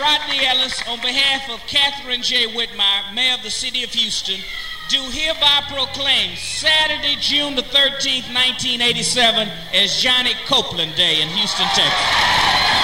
Rodney Ellis, on behalf of Catherine J. Whitmire, Mayor of the City of Houston, do hereby proclaim Saturday, June the 13th, 1987 as Johnny Copeland Day in Houston, Texas.